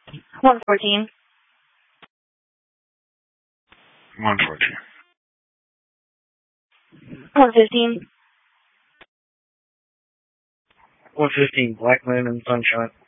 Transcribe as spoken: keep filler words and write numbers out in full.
one fourteen. one fourteen. one fifteen. one fifteen, Black Moon and Sunshine.